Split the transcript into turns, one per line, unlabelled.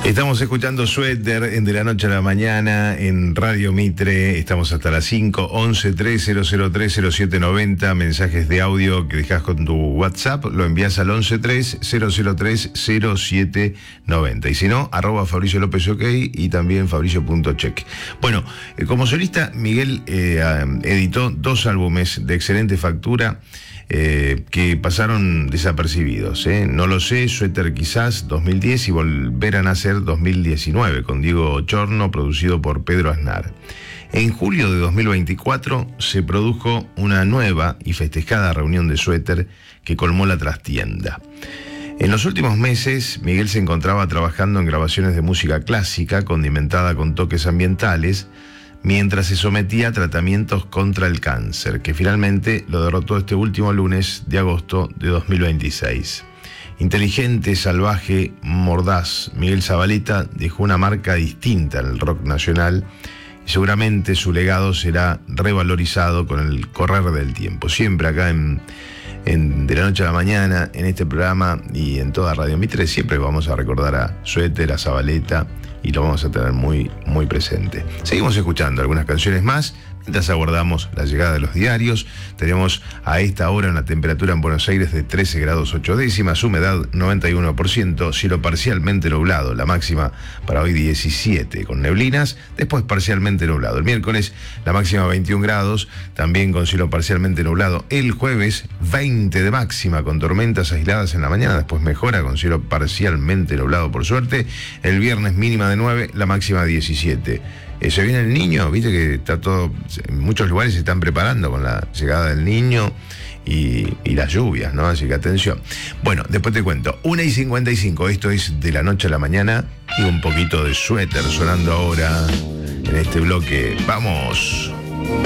Estamos escuchando Suéter en De la Noche a la Mañana en Radio Mitre. Estamos hasta las 5, 11-3003-0790. Mensajes de audio que dejás con tu WhatsApp, lo envías al 11-3003-0790. Y si no, @Fabricio López OK y también fabricio.check. Bueno, como solista, Miguel editó 2 álbumes de excelente factura que pasaron desapercibidos. No lo sé, Suéter quizás 2010 y Volver a Nacer 2019 con Diego Chorno, producido por Pedro Aznar. En julio de 2024 se produjo una nueva y festejada reunión de Suéter que colmó la trastienda. En los últimos meses, Miguel se encontraba trabajando en grabaciones de música clásica condimentada con toques ambientales, mientras se sometía a tratamientos contra el cáncer, que finalmente lo derrotó este último lunes de agosto de 2026. Inteligente, salvaje, mordaz, Miguel Zavaleta dejó una marca distinta en el rock nacional y seguramente su legado será revalorizado con el correr del tiempo. Siempre acá en De la Noche a la Mañana, en este programa y en toda Radio Mitre, siempre vamos a recordar a Suéter, a Zavaleta, y lo vamos a tener muy, muy presente. Seguimos escuchando algunas canciones más mientras aguardamos la llegada de los diarios. Tenemos a esta hora una temperatura en Buenos Aires de 13 grados 8 décimas, humedad 91%, cielo parcialmente nublado, la máxima para hoy 17, con neblinas, después parcialmente nublado. El miércoles la máxima 21 grados, también con cielo parcialmente nublado. El jueves 20 de máxima, con tormentas aisladas en la mañana, después mejora con cielo parcialmente nublado por suerte. El viernes mínima de 9, la máxima 17. Se viene el niño, viste que está todo, en muchos lugares se están preparando con la llegada del niño y las lluvias, ¿no? Así que atención. Bueno, después te cuento. 1:55, esto es De la Noche a la Mañana y un poquito de Suéter sonando ahora en este bloque. ¡Vamos!